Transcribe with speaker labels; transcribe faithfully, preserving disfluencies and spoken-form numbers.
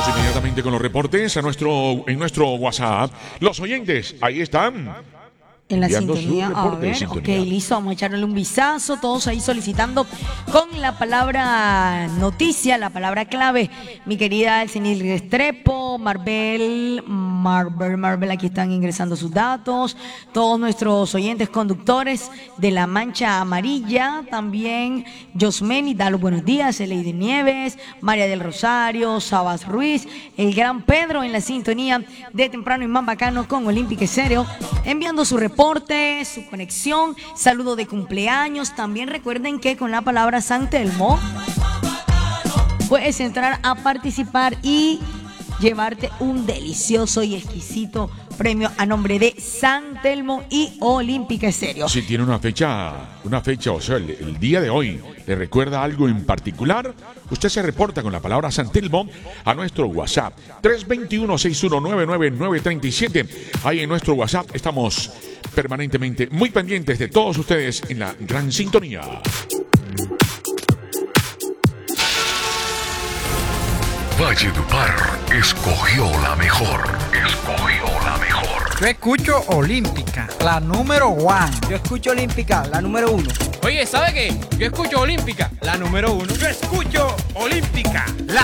Speaker 1: Vamos inmediatamente con los reportes a nuestro, en nuestro WhatsApp. Los oyentes, ahí están.
Speaker 2: En la
Speaker 1: enviando
Speaker 2: sintonía,
Speaker 1: su
Speaker 2: a
Speaker 1: reporte de
Speaker 2: ver,
Speaker 1: sintonía.
Speaker 2: ok, listo, vamos a echarle un vistazo, todos ahí solicitando con la palabra noticia, la palabra clave, mi querida Elsenil Restrepo, Marvel, Marvel, Marvel, aquí están ingresando sus datos, todos nuestros oyentes conductores de La Mancha Amarilla, también Josmeni, da los buenos días, Lady Nieves, María del Rosario, Sabas Ruiz, el gran Pedro en la sintonía de temprano y más bacano con Olímpica Estéreo, enviando su reporte. Reporte, su conexión, saludo de cumpleaños. También recuerden que con la palabra San Telmo puedes entrar a participar y llevarte un delicioso y exquisito premio a nombre de San Telmo y Olímpica Estéreo.
Speaker 1: Si tiene una fecha, una fecha, o sea, el, el día de hoy le recuerda algo en particular, usted se reporta con la palabra San Telmo a nuestro WhatsApp tres dos uno, seis uno nueve nueve nueve tres siete. Ahí en nuestro WhatsApp estamos permanentemente muy pendientes de todos ustedes en la gran sintonía.
Speaker 3: Valledupar escogió la mejor. Escogió la mejor.
Speaker 4: Yo escucho Olímpica, la número one.
Speaker 5: Yo escucho Olímpica, la número uno.
Speaker 6: Oye, ¿sabe qué? Yo escucho Olímpica, la número uno.
Speaker 4: Yo escucho Olímpica, la